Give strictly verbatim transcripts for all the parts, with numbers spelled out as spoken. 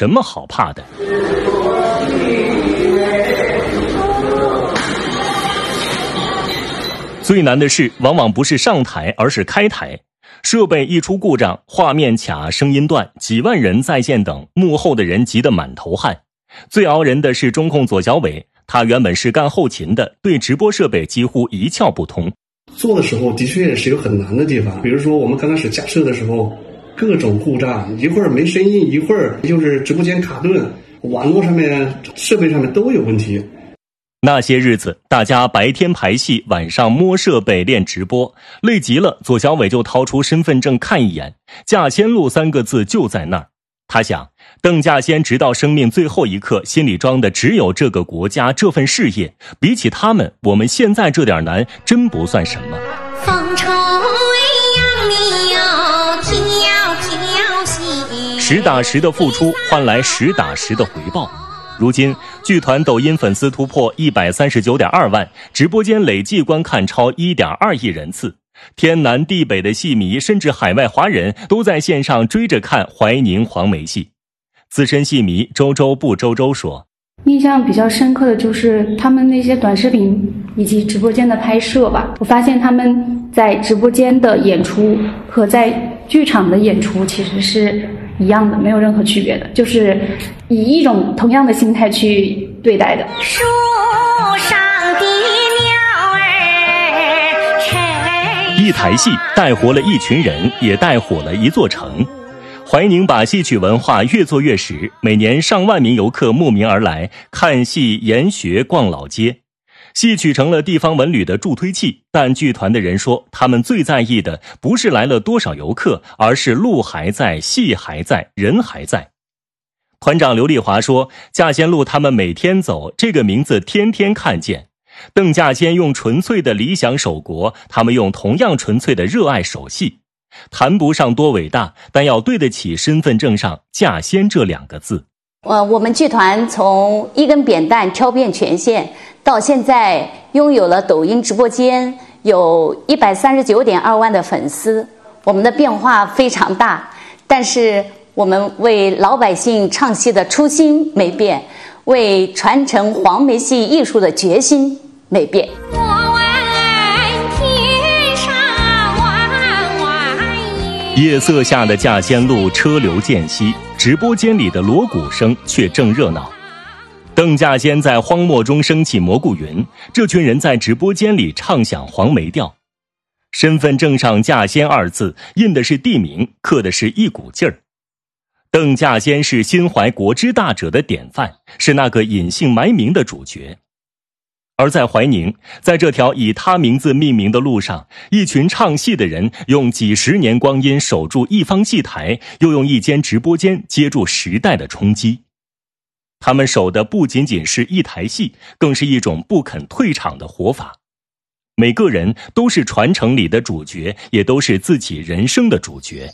什么好怕的。最难的事往往不是上台，而是开台。设备一出故障，画面卡，声音断，几万人在线等，幕后的人急得满头汗。最熬人的是中控左小伟，他原本是干后勤的，对直播设备几乎一窍不通。 做的时候的确是有很难的地方，比如说我们刚开始架设的时候，各种故障，一会儿没声音，一会儿就是直播间卡顿，网络上面设备上面都有问题。 那些日子，大家白天排戏，晚上摸设备练直播，累极了，左小伟就掏出身份证看一眼，稼先路三个字就在那儿。他想，邓稼先直到生命最后一刻，心里装的只有这个国家，这份事业，比起他们，我们现在这点难真不算什么。 风吹杨柳，飘飘兮， 实打实的付出换来实打实的回报。如今剧团抖音粉丝突破 一百三十九点二万，直播间累计观看超 一点二亿人次，天南地北的戏迷甚至海外华人都在线上追着看怀宁黄梅戏。资深戏迷周周不周周说， 印象比较深刻的就是他们那些短视频以及直播间的拍摄吧，我发现他们在直播间的演出和在剧场的演出其实是一样的，没有任何区别的，就是以一种同样的心态去对待的。 树上的鸟儿沉， 一台戏带活了一群人，也带火了一座城。怀宁把戏曲文化越做越实，每年上万名游客慕名而来，看戏、研学、逛老街。戏曲成了地方文旅的助推器，但剧团的人说，他们最在意的不是来了多少游客，而是路还在，戏还在，人还在。团长刘丽华说，稼先路他们每天走，这个名字天天看见。邓稼先用纯粹的理想守国，他们用同样纯粹的热爱守戏。谈不上多伟大，但要对得起身份证上稼先这两个字。 呃，我们剧团从一根扁担挑遍全县，到现在拥有了抖音直播间，有 一百三十九点二万的粉丝，我们的变化非常大，但是我们为老百姓唱戏的初心没变，为传承黄梅戏艺术的决心没变。 夜色下的稼先路车流渐稀，直播间里的锣鼓声却正热闹。邓稼先在荒漠中升起蘑菇云，这群人在直播间里唱响黄梅调。身份证上稼先二字印的是地名，刻的是一股劲儿。邓稼先是心怀国之大者的典范，是那个隐姓埋名的主角。而在怀宁，在这条以他名字命名的路上，一群唱戏的人用几十年光阴守住一方戏台，又用一间直播间接住时代的冲击。他们守的不仅仅是一台戏，更是一种不肯退场的活法。每个人都是传承里的主角，也都是自己人生的主角。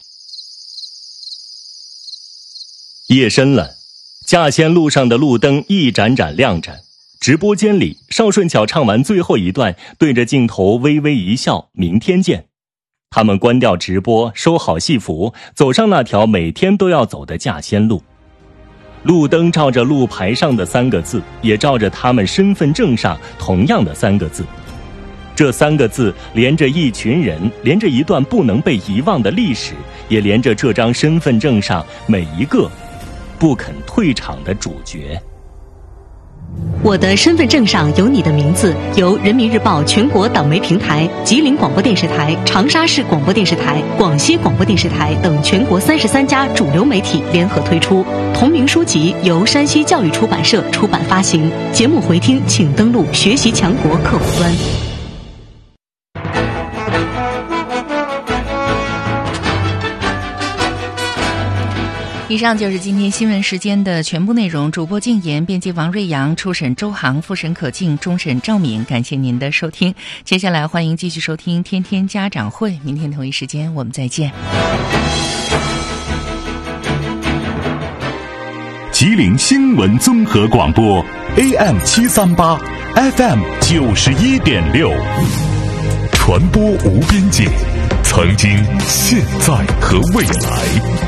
夜深了，稼先路上的路灯一盏盏亮着。直播间里，邵顺巧唱完最后一段，对着镜头微微一笑，明天见。他们关掉直播，收好戏服，走上那条每天都要走的稼先路。路灯照着路牌上的三个字，也照着他们身份证上同样的三个字。这三个字连着一群人，连着一段不能被遗忘的历史，也连着这张身份证上每一个不肯退场的主角。 我的身份证上有你的名字，由人民日报全国党媒平台、吉林广播电视台、长沙市广播电视台、广西广播电视台等全国三十三家主流媒体联合推出。同名书籍由山西教育出版社出版发行。节目回听请登录学习强国客户端。 以上就是今天新闻时间的全部内容。主播静言，编辑王瑞阳，初审周航，复审可静，终审赵敏。感谢您的收听，接下来欢迎继续收听天天家长会，明天同一时间我们再见。 吉林新闻综合广播 A M 七三八 F M 九十一点六，传播无边界，曾经、现在和未来。